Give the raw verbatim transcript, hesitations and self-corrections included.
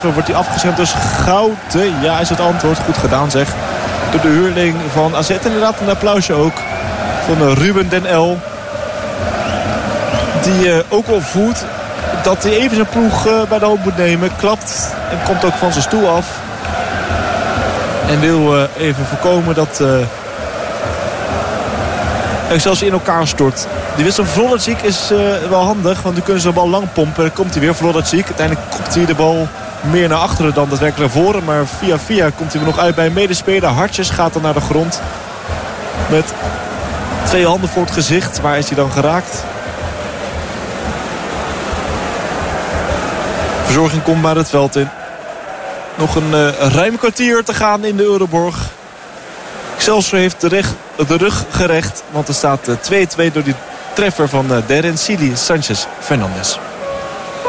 Wordt hij afgeschermd door Schouten? Ja, is het antwoord. Goed gedaan zeg. Door de huurling van A Z. Inderdaad een applausje ook van Ruben Den El. Die uh, ook al voelt dat hij even zijn ploeg uh, bij de hand moet nemen. Klapt en komt ook van zijn stoel af. En wil uh, even voorkomen dat uh, Excelsior in elkaar stort. Die wissel van Vlodacik is uh, wel handig. Want nu kunnen ze de bal lang pompen. Dan komt hij weer Vlodacik. Uiteindelijk komt hij de bal meer naar achteren dan daadwerkelijk naar voren. Maar via via komt hij er nog uit bij een medespeler. Hartjes gaat dan naar de grond. Met twee handen voor het gezicht. Waar is hij dan geraakt? Verzorging komt maar het veld in. Nog een uh, ruim kwartier te gaan in de Euroborg. Excelsior heeft de, reg, de rug gerecht. Want er staat uh, twee twee door die treffer van uh, Deren Sili Sanchez Fernandes.